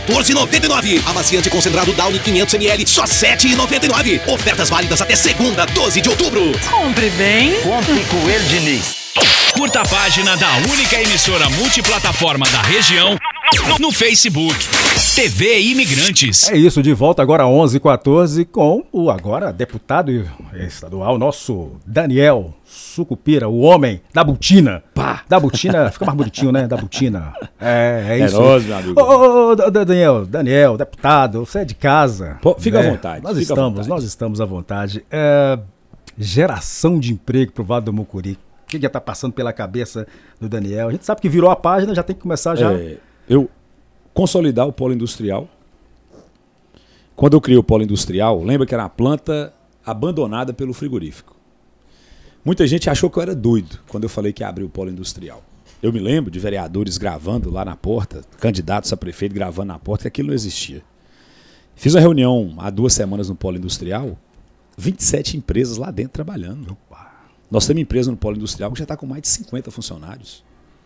14,99. Amaciante concentrado Downy 500 ml, só 7,99. Ofertas válidas até segunda, 12 de outubro. Compre bem. Compre com ele, Diniz. Curta a página da única emissora multiplataforma da região no Facebook. TV Imigrantes. É isso, de volta agora às 11h14 com o agora deputado estadual, nosso Daniel Sucupira, o homem da botina. Pá. Da botina, fica mais bonitinho, né? Da botina. É isso. É nóis, meu amigo. Ô, Daniel, deputado, você é de casa. Pô, fica né? à vontade. Nós estamos à vontade. Geração de emprego pro Vale do Mucuri. O que já está passando pela cabeça do Daniel? A gente sabe que virou a página, já tem que começar já. Eu consolidar o polo industrial. Quando eu criei o polo industrial, lembra que era uma planta abandonada pelo frigorífico. Muita gente achou que eu era doido quando eu falei que ia abrir o polo industrial. Eu me lembro de vereadores gravando lá na porta, candidatos a prefeito gravando na porta, que aquilo não existia. Fiz uma reunião há 2 semanas no polo industrial, 27 empresas lá dentro trabalhando. Nós temos empresa no polo industrial que já está com mais de 50 funcionários.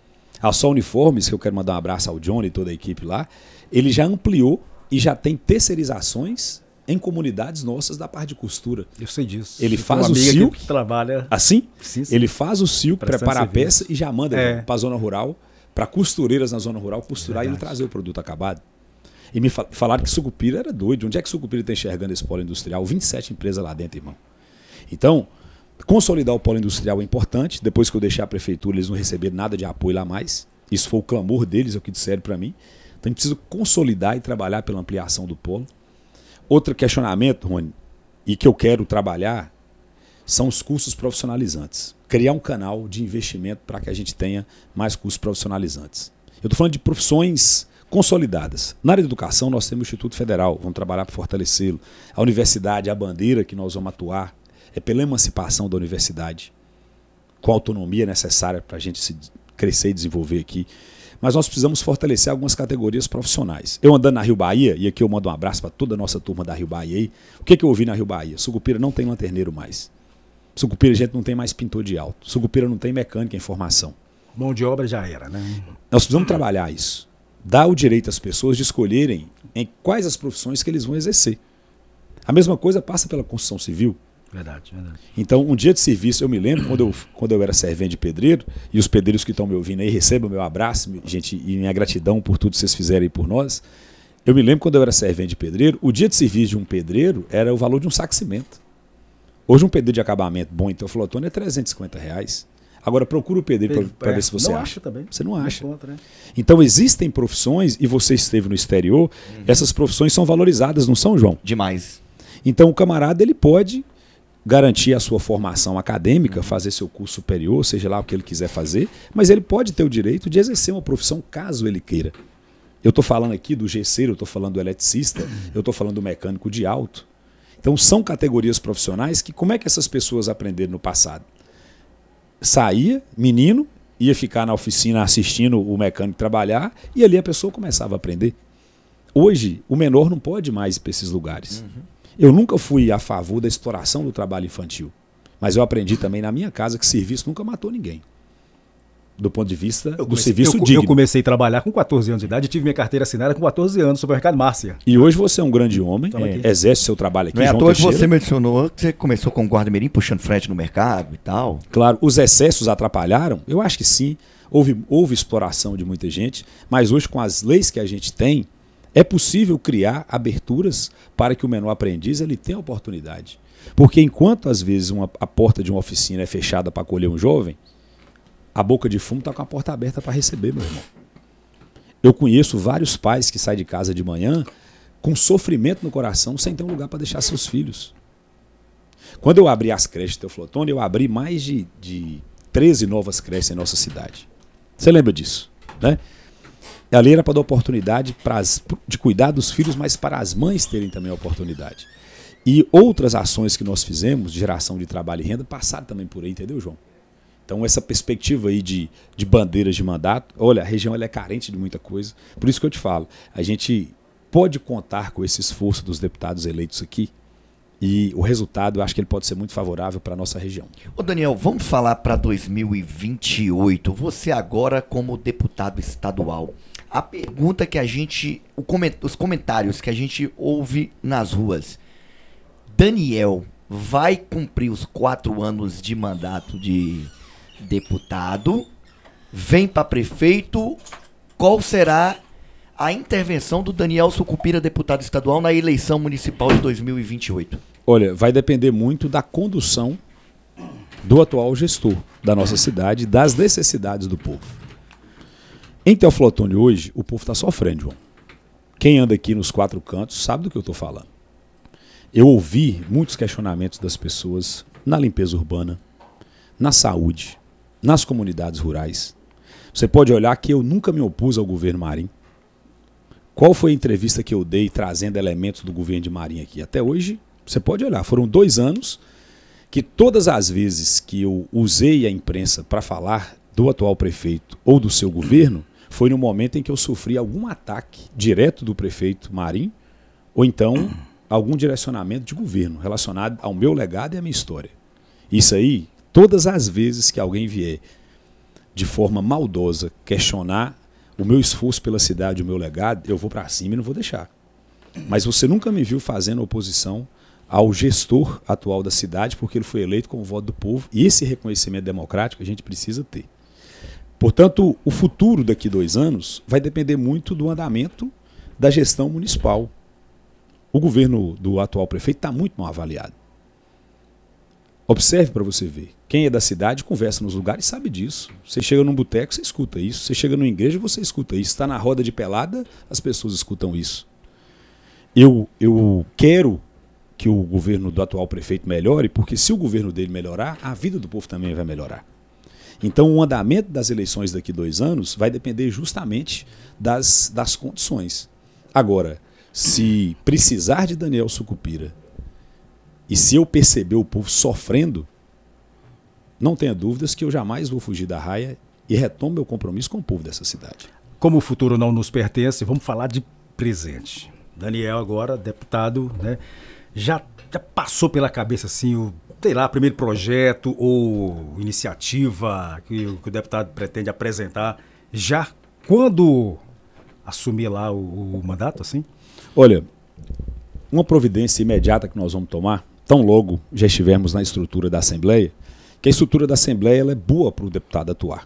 A Sol Uniformes, que eu quero mandar um abraço ao Johnny e toda a equipe lá, ele já ampliou e já tem terceirizações em comunidades nossas da parte de costura. Eu sei disso. Ele faz o silk, que trabalha assim, sim. Ele faz o silk, prepara a serviço. peça e já manda para a zona rural, para costureiras na zona rural costurar e ele trazer o produto acabado. E me falaram que Sucupira era doido. Onde é que Sucupira está enxergando esse polo industrial? 27 empresas lá dentro, irmão. Então, consolidar o polo industrial é importante. Depois que eu deixei a prefeitura, eles não receberam nada de apoio lá mais. Isso foi o clamor deles, é o que disseram para mim. Então, a gente precisa consolidar e trabalhar pela ampliação do polo. Outro questionamento, Rony, e que eu quero trabalhar, são os cursos profissionalizantes. Criar um canal de investimento para que a gente tenha mais cursos profissionalizantes. Eu estou falando de profissões consolidadas. Na área de educação, nós temos o Instituto Federal, vamos trabalhar para fortalecê-lo. A universidade, a bandeira que nós vamos atuar é pela emancipação da universidade, com a autonomia necessária para a gente se crescer e desenvolver aqui. Mas nós precisamos fortalecer algumas categorias profissionais. Eu andando na Rio Bahia, e aqui eu mando um abraço para toda a nossa turma da Rio Bahia aí, o que eu ouvi na Rio Bahia? Sucupira não tem lanterneiro mais. Sucupira a gente não tem mais pintor de alto. Sucupira não tem mecânica em formação. Mão de obra já era, né? Nós precisamos trabalhar isso. Dar o direito às pessoas de escolherem em quais as profissões que eles vão exercer. A mesma coisa passa pela construção civil. Verdade. Então, um dia de serviço, eu me lembro, quando eu era servente de pedreiro, e os pedreiros que estão me ouvindo aí, recebam meu abraço, gente, e minha gratidão por tudo que vocês fizeram aí por nós. Eu me lembro quando eu era servente de pedreiro, o dia de serviço de um pedreiro era o valor de um saco de cimento. Hoje um pedreiro de acabamento bom em Teoflotone é R$350. Agora procura o pedreiro para ver se você acha. Também. Você não acha. Contra, né? Então existem profissões, e você esteve no exterior, essas profissões são valorizadas, não são, João? Demais. Então o camarada ele pode garantir a sua formação acadêmica, fazer seu curso superior, seja lá o que ele quiser fazer, mas ele pode ter o direito de exercer uma profissão caso ele queira. Eu estou falando aqui do gesseiro, eu estou falando do eletricista, eu estou falando do mecânico de alto. Então são categorias profissionais que como é que essas pessoas aprenderam no passado? Saía, menino, ia ficar na oficina assistindo o mecânico trabalhar e ali a pessoa começava a aprender. Hoje, o menor não pode mais ir para esses lugares. Eu nunca fui a favor da exploração do trabalho infantil, mas eu aprendi também na minha casa que serviço nunca matou ninguém. Do ponto de vista do serviço digno. Eu comecei a trabalhar com 14 anos de idade e tive minha carteira assinada com 14 anos no supermercado Márcia. E hoje você é um grande homem, exerce seu trabalho aqui. Não é à toa que você mencionou que você começou com guarda-mirim puxando frete no mercado e tal. Claro, os excessos atrapalharam? Eu acho que sim. Houve exploração de muita gente, mas hoje com as leis que a gente tem, é possível criar aberturas para que o menor aprendiz ele tenha oportunidade. Porque enquanto às vezes a porta de uma oficina é fechada para acolher um jovem, a boca de fumo está com a porta aberta para receber, meu irmão. Eu conheço vários pais que saem de casa de manhã com sofrimento no coração, sem ter um lugar para deixar seus filhos. Quando eu abri as creches de Teoflotone, eu abri mais de 13 novas creches em nossa cidade. Você lembra disso, né? A lei era para dar oportunidade de cuidar dos filhos, mas para as mães terem também a oportunidade. E outras ações que nós fizemos, de geração de trabalho e renda, passaram também por aí, entendeu, João? Então essa perspectiva aí de bandeiras de mandato, olha, a região ela é carente de muita coisa. Por isso que eu te falo, a gente pode contar com esse esforço dos deputados eleitos aqui e o resultado eu acho que ele pode ser muito favorável para a nossa região. Ô Daniel, vamos falar para 2028. Você agora como deputado estadual, A pergunta que a gente... os comentários que a gente ouve nas ruas. Daniel vai cumprir os 4 anos de mandato de deputado? Vem para prefeito? Qual será a intervenção do Daniel Sucupira, deputado estadual, na eleição municipal de 2028? Olha, vai depender muito da condução do atual gestor da nossa cidade, das necessidades do povo. Em Teoflotone hoje, o povo está sofrendo, João. Quem anda aqui nos 4 cantos sabe do que eu estou falando. Eu ouvi muitos questionamentos das pessoas na limpeza urbana, na saúde, nas comunidades rurais. Você pode olhar que eu nunca me opus ao governo Marinho. Qual foi a entrevista que eu dei trazendo elementos do governo de Marinho aqui? Até hoje, você pode olhar, foram 2 anos que todas as vezes que eu usei a imprensa para falar do atual prefeito ou do seu governo, foi no momento em que eu sofri algum ataque direto do prefeito Marinho, ou então algum direcionamento de governo relacionado ao meu legado e à minha história. Isso aí, todas as vezes que alguém vier de forma maldosa questionar o meu esforço pela cidade, o meu legado, eu vou para cima e não vou deixar. Mas você nunca me viu fazendo oposição ao gestor atual da cidade, porque ele foi eleito com o voto do povo, e esse reconhecimento democrático a gente precisa ter. Portanto, o futuro daqui 2 anos vai depender muito do andamento da gestão municipal. O governo do atual prefeito está muito mal avaliado. Observe para você ver. Quem é da cidade conversa nos lugares e sabe disso. Você chega num boteco, você escuta isso. Você chega numa igreja, você escuta isso. Está na roda de pelada, as pessoas escutam isso. Eu quero que o governo do atual prefeito melhore, porque se o governo dele melhorar, a vida do povo também vai melhorar. Então o andamento das eleições daqui 2 anos vai depender justamente das condições. Agora, se precisar de Daniel Sucupira e se eu perceber o povo sofrendo, não tenha dúvidas que eu jamais vou fugir da raia e retomo meu compromisso com o povo dessa cidade. Como o futuro não nos pertence, vamos falar de presente. Daniel agora, deputado, né? Já passou pela cabeça assim o primeiro projeto ou iniciativa que o deputado pretende apresentar já quando assumir lá o mandato, assim? Olha, uma providência imediata que nós vamos tomar, tão logo já estivermos na estrutura da Assembleia, que a estrutura da Assembleia ela é boa para o deputado atuar.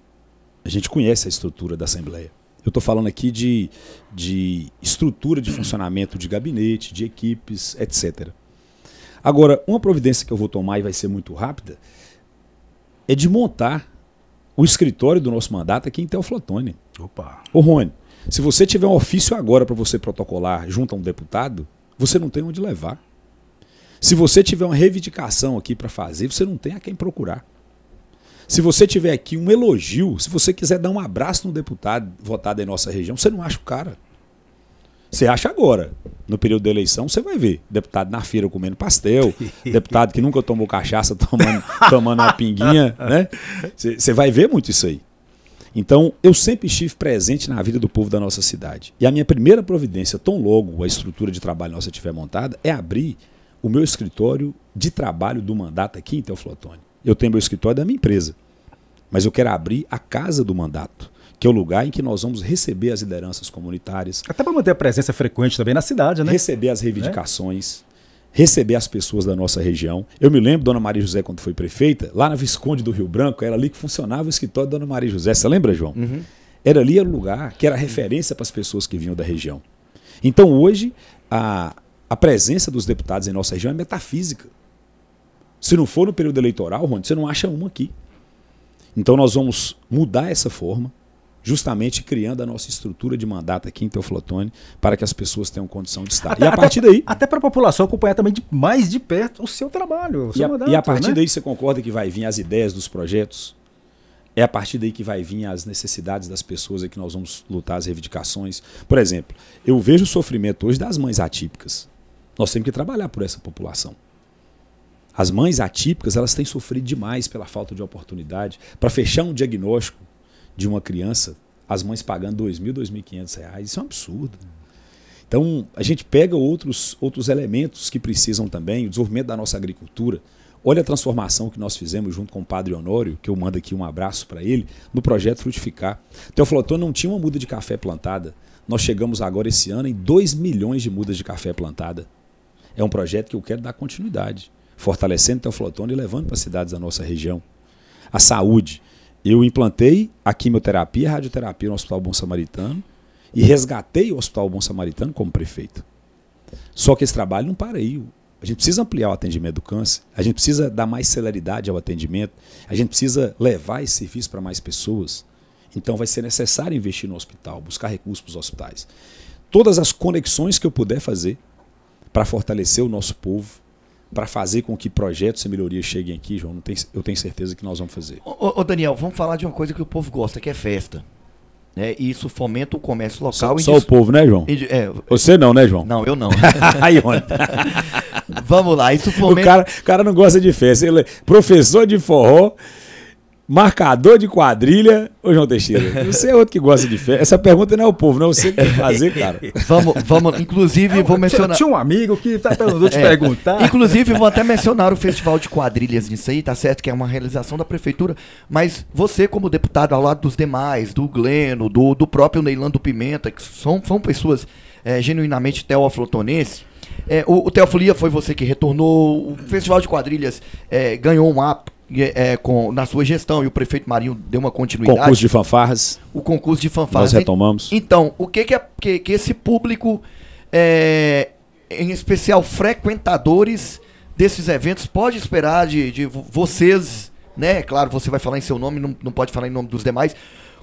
A gente conhece a estrutura da Assembleia. Eu estou falando aqui de estrutura de funcionamento de gabinete, de equipes, etc. Agora, uma providência que eu vou tomar e vai ser muito rápida é de montar o escritório do nosso mandato aqui em Teoflotone. Opa! Ô Rony, se você tiver um ofício agora para você protocolar junto a um deputado, você não tem onde levar. Se você tiver uma reivindicação aqui para fazer, você não tem a quem procurar. Se você tiver aqui um elogio, se você quiser dar um abraço no deputado votado em nossa região, você não acha o cara. Você acha agora. No período da eleição, você vai ver deputado na feira comendo pastel, deputado que nunca tomou cachaça tomando uma pinguinha, né? Você vai ver muito isso aí. Então, eu sempre estive presente na vida do povo da nossa cidade. E a minha primeira providência, tão logo a estrutura de trabalho nossa estiver montada, é abrir o meu escritório de trabalho do mandato aqui em Teoflotone. Eu tenho meu escritório da minha empresa, mas eu quero abrir a Casa do Mandato, que é o lugar em que nós vamos receber as lideranças comunitárias. Até para manter a presença frequente também na cidade, né? Receber as reivindicações, receber as pessoas da nossa região. Eu me lembro, Dona Maria José, quando foi prefeita, lá na Visconde do Rio Branco, era ali que funcionava o escritório da Dona Maria José. Você lembra, João? Uhum. Era ali o lugar que era referência para as pessoas que vinham da região. Então, hoje, a presença dos deputados em nossa região é metafísica. Se não for no período eleitoral, Rony, você não acha uma aqui. Então nós vamos mudar essa forma, justamente criando a nossa estrutura de mandato aqui em Teoflotone, para que as pessoas tenham condição de estar. E a partir daí... Até para a população acompanhar também mais de perto o seu trabalho, o seu mandato. E a partir daí você concorda que vai vir as ideias dos projetos? É a partir daí que vai vir as necessidades das pessoas e que nós vamos lutar as reivindicações. Por exemplo, eu vejo o sofrimento hoje das mães atípicas. Nós temos que trabalhar por essa população. As mães atípicas, elas têm sofrido demais pela falta de oportunidade. Para fechar um diagnóstico de uma criança, as mães pagando R$2.000, R$2.500, isso é um absurdo. Então, a gente pega outros elementos que precisam também, o desenvolvimento da nossa agricultura. Olha a transformação que nós fizemos junto com o Padre Honório, que eu mando aqui um abraço para ele, no projeto Frutificar. Teófilo Otoni não tinha uma muda de café plantada. Nós chegamos agora esse ano em 2 milhões de mudas de café plantada. É um projeto que eu quero dar continuidade, fortalecendo Teófilo Otoni e levando para cidades da nossa região. A saúde. Eu implantei a quimioterapia e a radioterapia no Hospital Bom Samaritano e resgatei o Hospital Bom Samaritano como prefeito. Só que esse trabalho não para aí. A gente precisa ampliar o atendimento do câncer, a gente precisa dar mais celeridade ao atendimento, a gente precisa levar esse serviço para mais pessoas. Então vai ser necessário investir no hospital, buscar recursos para os hospitais. Todas as conexões que eu puder fazer para fortalecer o nosso povo, para fazer com que projetos e melhorias cheguem aqui, João, eu tenho certeza que nós vamos fazer. Ô Daniel, vamos falar de uma coisa que o povo gosta, que é festa. E isso fomenta o comércio local. Só o povo, né, João? Você não, né, João? Não, eu não. Aí, onde? Vamos lá, isso fomenta... O cara não gosta de festa. Ele é professor de forró, marcador de quadrilha. Ô, João Teixeira, você é outro que gosta de festa. Essa pergunta não é o povo, não. Você que tem que fazer, cara. Vamos, inclusive, vou mencionar... Tinha um amigo que tá perguntando te perguntar. Inclusive, vou até mencionar o Festival de Quadrilhas nisso aí, tá certo? Que é uma realização da prefeitura. Mas você, como deputado, ao lado dos demais, do Gleno, do próprio Neilando Pimenta, que são pessoas genuinamente teoflotonenses, o Teofilia foi você que retornou, o Festival de Quadrilhas ganhou um app na sua gestão e o prefeito Marinho deu uma continuidade. Concurso de fanfarras. O concurso de fanfarras. Nós retomamos. Então, o que esse público, em especial frequentadores desses eventos, pode esperar de vocês, né? Claro, você vai falar em seu nome, não pode falar em nome dos demais.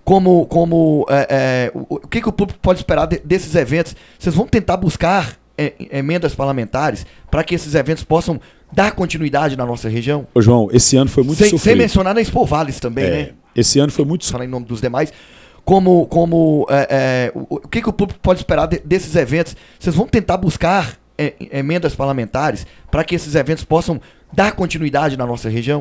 O que o público pode esperar desses eventos? Vocês vão tentar buscar emendas parlamentares para que esses eventos possam dar continuidade na nossa região? Ô, João, esse ano foi muito sofrido. Sem mencionar na Expo Vales também, né? Esse ano foi muito sofrido. Falar em nome dos demais. O que o público pode esperar desses eventos? Vocês vão tentar buscar emendas parlamentares para que esses eventos possam dar continuidade na nossa região?